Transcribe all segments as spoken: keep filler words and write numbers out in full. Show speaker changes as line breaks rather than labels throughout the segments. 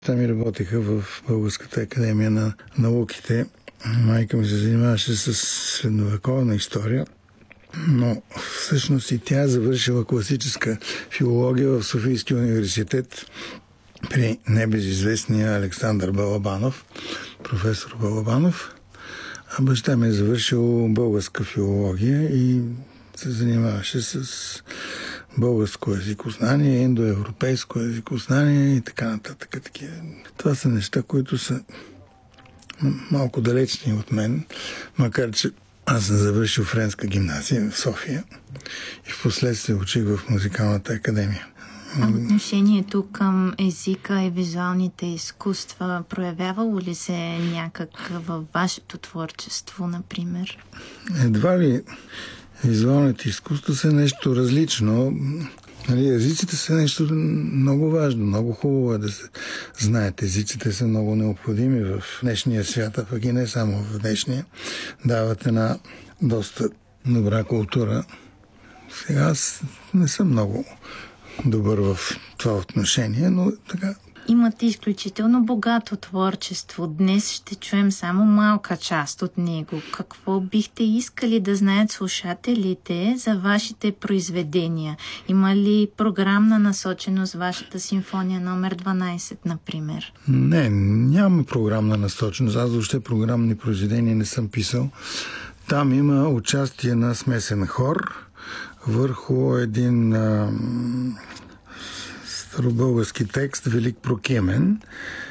Там и работеха в Българската академия на науките. Майка ми се занимаваше с средновековна история, но всъщност и тя завършила класическа филология в Софийския университет при небезизвестния Александър Балабанов, професор Балабанов. А баща ми е завършил българска филология и се занимаваше с българско езикознание, индоевропейско езикознание и така нататък. Това са неща, които са малко далечни от мен, макар че аз съм завършил френска гимназия в София и в последствие учих в музикалната академия.
А отношението към езика и визуалните изкуства проявявало ли се някак във вашето творчество, например?
Едва ли визуалните изкуства са нещо различно. Нали, езиците са нещо много важно, много хубаво е да се знаят. Езиците са много необходими в днешния свят, а пък и не само в днешния. Дават една доста добра култура. Сега аз не съм много добър в това отношение, но така.
Имате изключително богато творчество. Днес ще чуем само малка част от него. Какво бихте искали да знаят слушателите за вашите произведения? Има ли програмна насоченост вашата симфония номер дванайсет, например?
Не, няма програмна насоченост. Аз въобще програмни произведения не съм писал. Там има участие на смесен хор върху един а, старобългарски текст Велик Прокемен.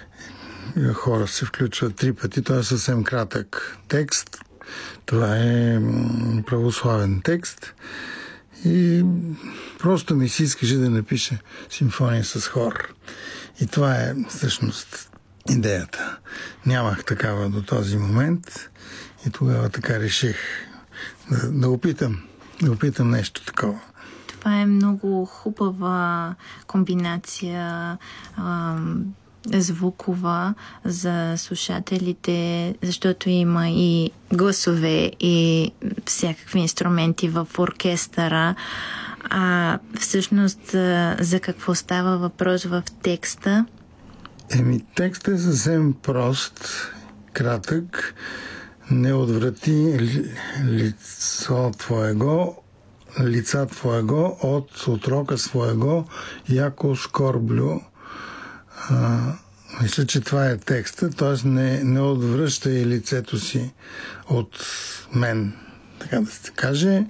Хора се включват три пъти. Това е съвсем кратък текст. Това е православен текст. И просто ми се искаше да напиша симфония с хор. И това е всъщност идеята. Нямах такава до този момент и тогава така реших да, да опитам. Да опитам нещо такова.
Това е много хубава комбинация а, звукова за слушателите, защото има и гласове и всякакви инструменти в оркестъра. А всъщност за какво става въпрос в текста?
Еми, текстът е съвсем прост, кратък. Не отврати лицо твоего, лица твоего от отрока своего, яко скорблю. А, мисля, че това е текста, т.е. не, не отвръщай лицето си от мен, така да се каже,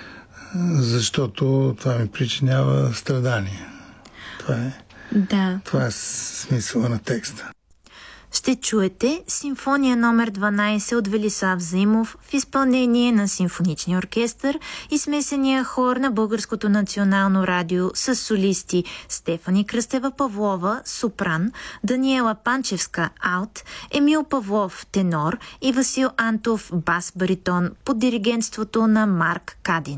защото това ми причинява страдания. Това е,
да.
това е смисъла на текста.
Ще чуете симфония номер дванайсет от Велислав Заимов в изпълнение на симфоничния оркестър и смесения хор на Българското национално радио с солисти Стефани Кръстева-Павлова, сопран, Даниела Панчевска, алт, Емил Павлов, тенор и Васил Антов, бас-баритон под диригентството на Марк Кадин.